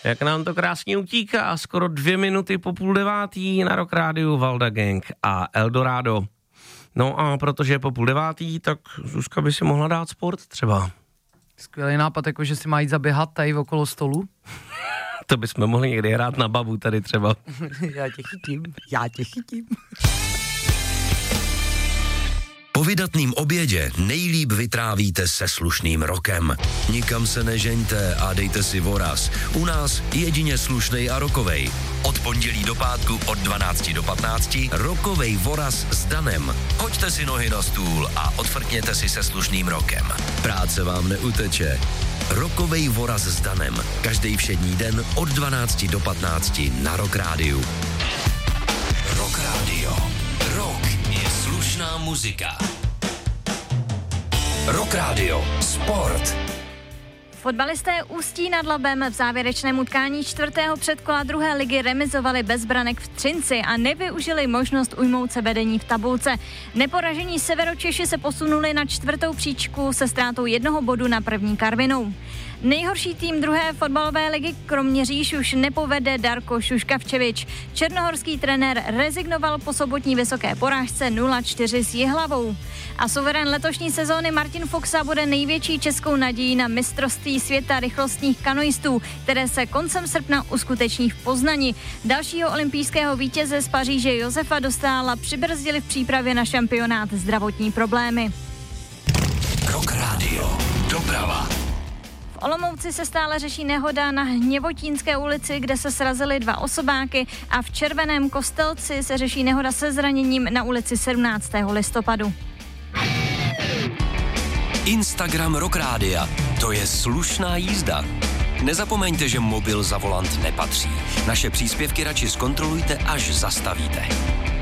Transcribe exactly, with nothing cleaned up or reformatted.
Jak nám to krásně utíká, skoro dvě minuty po půl devátý na Rock Rádiu Valda Gang a Eldorado. No a protože je po půl devátý, tak Zuzka by si mohla dát sport třeba. Skvělý nápad, jako že si má jít zaběhat tady okolo stolu. To bychom mohli někdy hrát na babu tady třeba. Já tě chytím, já tě chytím. Po vydatným obědě nejlíp vytrávíte se slušným rokem. Nikam se nežeňte a dejte si voraz. U nás jedině slušnej a rokovej. Od pondělí do pátku od dvanácti do patnácti rokovej voraz s Danem. Hoďte si nohy na stůl a odfrkněte si se slušným rokem. Práce vám neuteče. Rokovej voraz s Danem. Každý všední den od dvanácti do patnácti na Rock Rádiu. Rock Rádio. Rock je slušná muzika. Rock Rádio. Sport. Fotbalisté Ústí nad Labem v závěrečném utkání čtvrtého předkola druhé ligy remizovali bez branek v Třinci a nevyužili možnost ujmout se vedení v tabulce. Neporažení Severočeši se posunuli na čtvrtou příčku se ztrátou jednoho bodu na první Karvinou. Nejhorší tým druhé fotbalové ligy Kroměříž už nepovede Darko Šuškavčevič. Černohorský trenér rezignoval po sobotní vysoké porážce nula čtyři s Jihlavou. A suverén letošní sezóny Martin Fuxa bude největší českou nadějí na mistrovství světa rychlostních kanoistů, které se koncem srpna uskuteční v Poznani. Dalšího olympijského vítěze z Paříže Josefa Dostála přibrzdili v přípravě na šampionát zdravotní problémy. Rock Radio. Doprava. V Olomouci se stále řeší nehoda na Hněvotínské ulici, kde se srazily dva osobáky, a v Červeném Kostelci se řeší nehoda se zraněním na ulici sedmnáctého listopadu. Instagram Rock Rádia. To je slušná jízda. Nezapomeňte, že mobil za volant nepatří. Naše příspěvky radši zkontrolujte, až zastavíte.